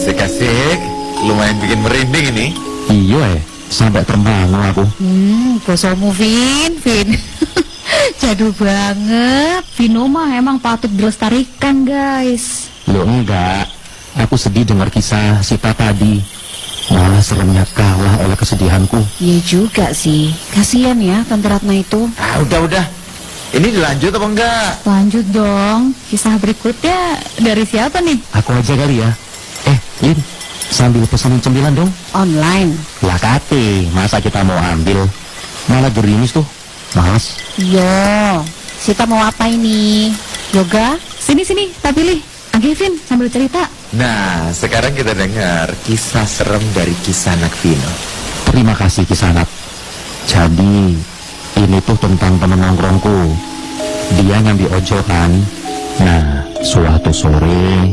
Asik-asik, lumayan bikin merinding ini. Iya sampai termangu aku. Bosomu Vin. Jadul banget. Vino mah emang patut dilestarikan, guys. Loh enggak, aku sedih dengar kisah Sita tadi. Malah seremnya kalah oleh kesedihanku. Iya juga sih. Kasian ya Tante Ratna itu. Udah. Ini dilanjut apa enggak? Lanjut dong. Kisah berikutnya dari siapa nih? Aku aja kali ya. Lin, sambil pesenin cemilan dong. Online. Lah kate, masa kita mau ambil? Malah gerimis tuh. Males. Yo, Sita mau apa ini? Yoga? Sini, tak pilih. Vin, sambil cerita. Nah, sekarang kita dengar kisah serem dari Kisanak Vino. Terima kasih Kisanak. Jadi, ini tuh tentang temen nongkrongku. Dia nyambi ojol kan. Nah, suatu sore